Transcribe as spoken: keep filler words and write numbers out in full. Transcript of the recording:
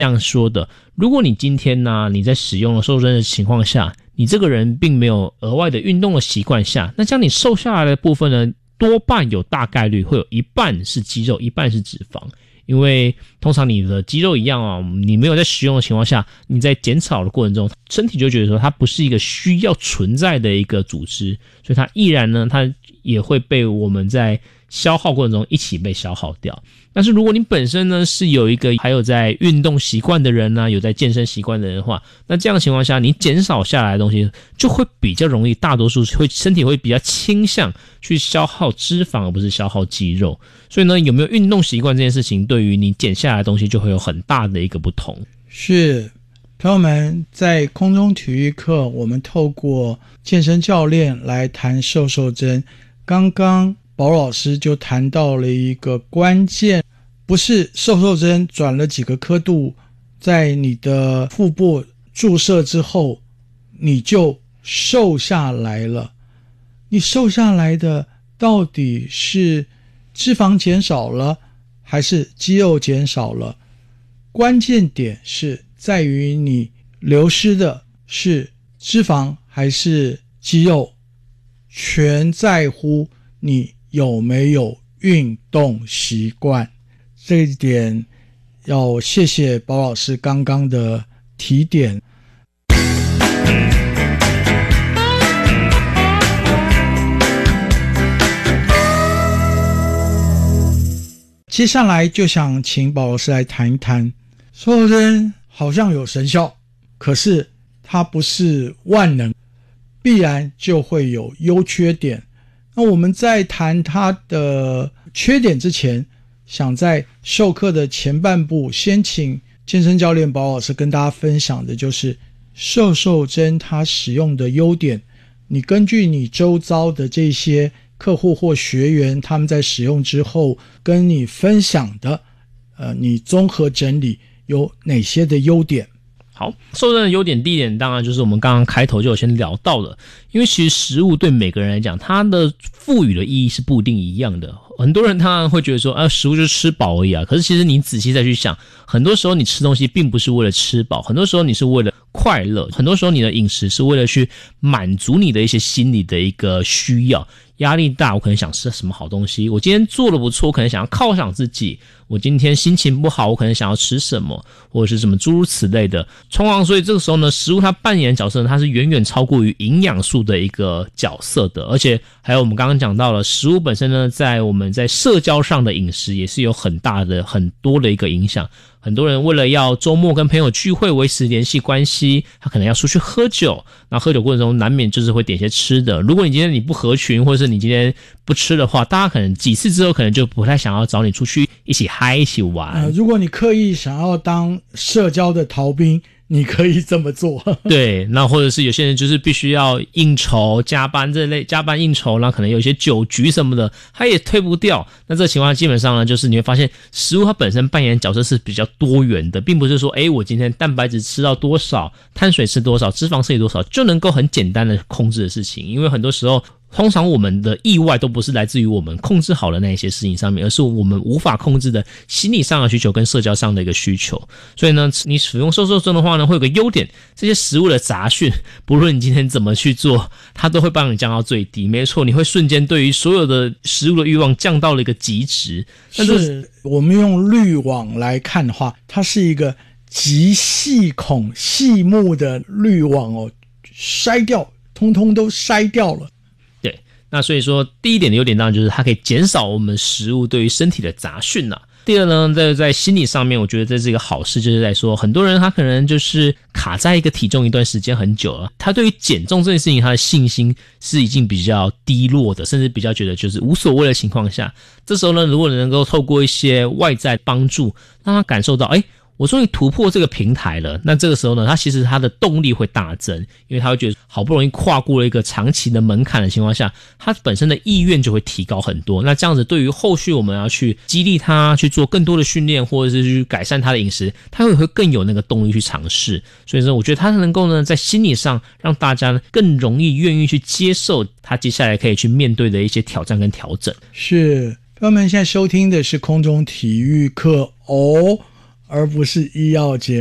这样说的，如果你今天呢、啊、你在使用了瘦身的情况下，你这个人并没有额外的运动的习惯下，那将你瘦下来的部分呢，多半有大概率会有一半是肌肉，一半是脂肪。因为通常你的肌肉一样啊，你没有在使用的情况下，你在减少的过程中，身体就觉得说它不是一个需要存在的一个组织，所以它依然呢，它也会被我们在消耗过程中一起被消耗掉。但是如果你本身呢是有一个还有在运动习惯的人呢、啊，有在健身习惯的人的话，那这样的情况下，你减少下来的东西就会比较容易，大多数会身体会比较倾向去消耗脂肪，而不是消耗肌肉。所以呢，有没有运动习惯这件事情，对于你减下来的东西就会有很大的一个不同。 是，朋友们，在空中体育课，我们透过健身教练来谈瘦瘦针。刚刚宝老师就谈到了一个关键，不是瘦瘦针转了几个刻度在你的腹部注射之后你就瘦下来了。你瘦下来的到底是脂肪减少了还是肌肉减少了？关键点是在于你流失的是脂肪还是肌肉，全在乎你有没有运动习惯。这一点要谢谢宝老师刚刚的提点。接下来就想请宝老师来谈一谈，瘦瘦针好像有神效，可是它不是万能，必然就会有优缺点。那我们在谈它的缺点之前，想在授课的前半部先请健身教练宝老师跟大家分享的就是瘦瘦针它使用的优点，你根据你周遭的这些客户或学员他们在使用之后跟你分享的，呃，你综合整理有哪些的优点。 好，瘦针的优点第一点当然就是我们刚刚开头就有先聊到了，因为其实食物对每个人来讲，它的赋予的意义是不一定一样的。很多人当然会觉得说啊，食物就是吃饱而已啊，可是其实你仔细再去想，很多时候你吃东西并不是为了吃饱，很多时候你是为了快乐，很多时候你的饮食是为了去满足你的一些心理的一个需要。压力大，我可能想吃什么好东西，我今天做得不错，我可能想要犒赏自己，我今天心情不好，我可能想要吃什么，或者是什么诸如此类的。通常所以这个时候呢，食物它扮演的角色呢，它是远远超过于营养素的一个角色的。而且还有我们刚刚讲到了，食物本身呢，在我们在社交上的饮食也是有很大的很多的一个影响。很多人为了要周末跟朋友聚会维持联系关系，他可能要出去喝酒，那喝酒过程中难免就是会点些吃的。如果你今天你不合群，或者是你今天不吃的话，大家可能几次之后可能就不太想要找你出去一起嗨一起玩、 呃、如果你刻意想要当社交的逃兵，你可以这么做。 对，那或者是有些人就是必须要应酬加班这类加班应酬，然后可能有一些酒局什么的他也推不掉。那这个情况基本上呢，就是你会发现食物它本身扮演的角色是比较多元的，并不是说诶我今天蛋白质吃到多少，碳水吃多少，脂肪摄取多少就能够很简单的控制的事情。因为很多时候通常我们的意外都不是来自于我们控制好了那些事情上面，而是我们无法控制的心理上的需求跟社交上的一个需求。所以呢，你使用瘦瘦针的话呢，会有个优点，这些食物的杂讯不论你今天怎么去做，它都会帮你降到最低。没错，你会瞬间对于所有的食物的欲望降到了一个极值。 是我们用滤网来看的话，它是一个极细孔细目的滤网哦，筛掉通通都筛掉了。 那所以说第一点的优点当然就是它可以减少我们食物对于身体的杂讯啦。第二呢，在在心理上面我觉得这是一个好事，就是在说很多人他可能就是卡在一个体重一段时间很久了，他对于减重这件事情他的信心是已经比较低落的，甚至比较觉得就是无所谓的情况下，这时候呢，如果能够透过一些外在帮助让他感受到诶我终于突破这个平台了，那这个时候呢，他其实他的动力会大增，因为他会觉得好不容易跨过了一个长期的门槛的情况下，他本身的意愿就会提高很多。那这样子对于后续我们要去激励他去做更多的训练，或者是去改善他的饮食，他会会更有那个动力去尝试。所以说我觉得他能够呢在心理上让大家更容易愿意去接受他接下来可以去面对的一些挑战跟调整。 是，朋友们现在收听的是空中体育课哦。 而不是医药节目。